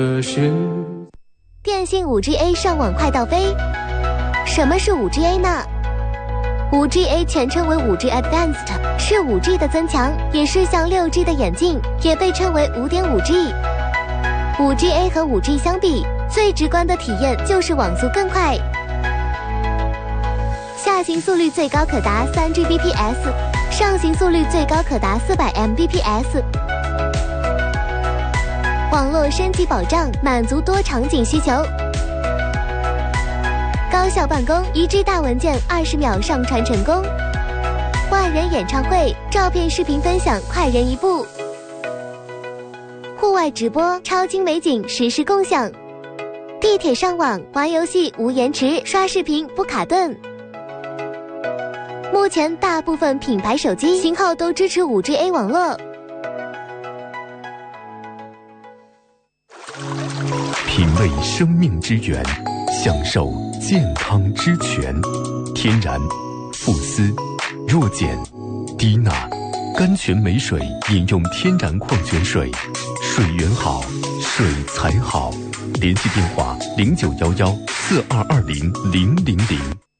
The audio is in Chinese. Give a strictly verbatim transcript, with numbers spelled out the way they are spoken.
电信 五 G A 上网快到飞。什么是 五 G A 呢？ 五 G A 全称为 五 G Advanced， 是 五 G 的增强，也是向 六 G 的演进，也被称为 五点五 G。 五 G A 和 五 G 相比，最直观的体验就是网速更快，下行速率最高可达 三 G B P S， 上行速率最高可达 四百 M B P S。 网络升级保障，满足多场景需求。高效办公，一 G 大文件二十秒上传成功。万人演唱会，照片视频分享快人一步。户外直播，超精美景实时共享。地铁上网，玩游戏无延迟，刷视频不卡顿。目前大部分品牌手机型号都支持 五 G A 网络。 品味生命之源，享受健康之泉。天然、富斯、若碱、低钠、甘泉美水，饮用天然矿泉水，水源好，水才好。联系电话：零九幺幺四二二零零零零。